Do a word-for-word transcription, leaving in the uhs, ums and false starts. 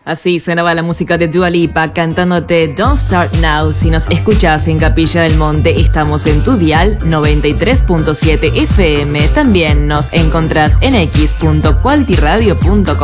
Así sonaba la música de Dua Lipa cantándote Don't Start Now. Si nos escuchás en Capilla del Monte, estamos en tu dial noventa y tres punto siete F M. También nos encontrás en x punto quality radio punto com.